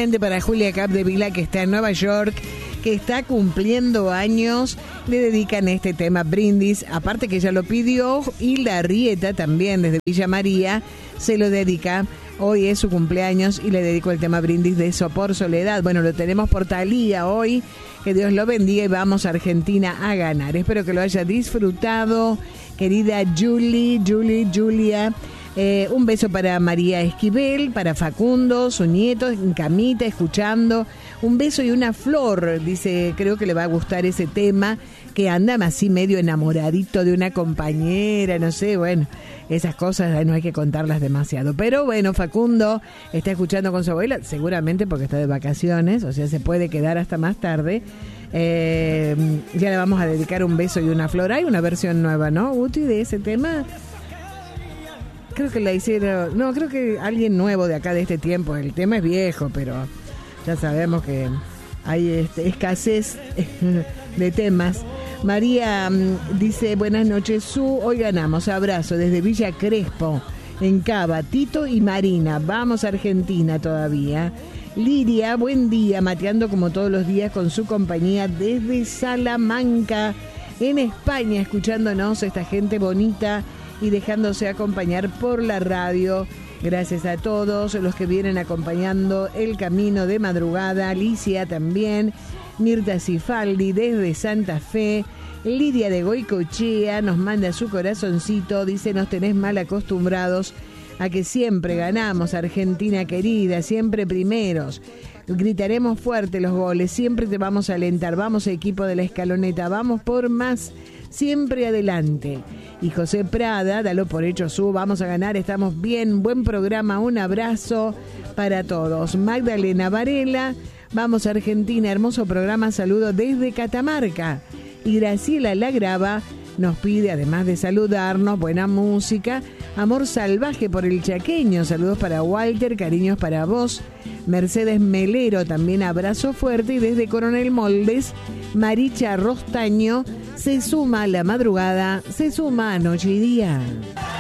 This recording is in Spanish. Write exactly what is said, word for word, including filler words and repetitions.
especialmente para Julia Capdevila, que está en Nueva York, que está cumpliendo años. Le dedican este tema, Brindis, aparte que ella lo pidió. Hilda Arrieta también desde Villa María se lo dedica. Hoy es su cumpleaños y le dedico el tema Brindis de Sopor Soledad. Bueno, lo tenemos por Thalía hoy. Que Dios lo bendiga y vamos a Argentina a ganar. Espero que lo haya disfrutado, querida Julie, Julie, Julia. Eh, un beso para María Esquivel, para Facundo, su nieto, en camita, escuchando. Un beso y una flor, dice, creo que le va a gustar ese tema, que anda así medio enamoradito de una compañera, no sé, bueno, esas cosas no hay que contarlas demasiado. Pero bueno, Facundo está escuchando con su abuela, seguramente porque está de vacaciones, o sea, se puede quedar hasta más tarde. Eh, ya le vamos a dedicar un beso y una flor. Hay una versión nueva, ¿no, Uti, de ese tema? Creo que la hicieron, no, creo que alguien nuevo de acá de este tiempo. El tema es viejo, pero ya sabemos que hay este, escasez de temas. María um, dice, buenas noches, Su, hoy ganamos, abrazo desde Villa Crespo, en Cava, Tito y Marina, vamos a Argentina todavía. Liria, buen día, mateando como todos los días con su compañía desde Salamanca, en España, escuchándonos, esta gente bonita y dejándose acompañar por la radio. Gracias a todos los que vienen acompañando el camino de madrugada. Alicia también, Mirta Cifaldi desde Santa Fe, Lidia de Goicochea nos manda su corazoncito, dice, nos tenés mal acostumbrados a que siempre ganamos, Argentina querida, siempre primeros. Gritaremos fuerte los goles, siempre te vamos a alentar, vamos equipo de la escaloneta, vamos por más, siempre adelante. Y José Prada, dalo por hecho, Su, vamos a ganar, estamos bien, buen programa, un abrazo para todos. Magdalena Varela, vamos a Argentina, hermoso programa, saludo desde Catamarca. Y Graciela Lagrava nos pide, además de saludarnos, buena música, amor salvaje por el chaqueño, saludos para Walter, cariños para vos. Mercedes Melero, también abrazo fuerte. Y desde Coronel Moldes, Maricha Rostaño se suma a la madrugada, se suma a Noche y Día.